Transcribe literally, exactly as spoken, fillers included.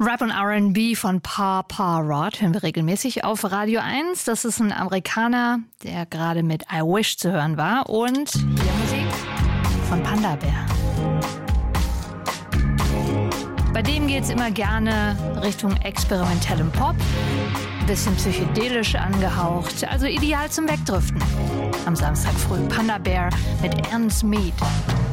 Rap und R and B von Papa Rod hören wir regelmäßig auf Radio eins. Das ist ein Amerikaner, der gerade mit I Wish zu hören war. Und hier Musik von Panda Bear. Bei dem geht's immer gerne Richtung experimentellem Pop, bisschen psychedelisch angehaucht, also ideal zum Wegdriften. Am Samstag früh Panda Bear mit Ernst Mead.